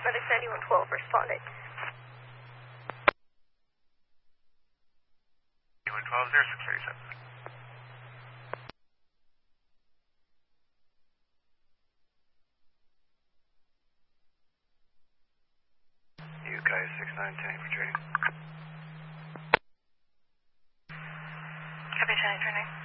FedEx 9112 responded. 9112, 0637. UK 6910 for training. Copy, 10 training.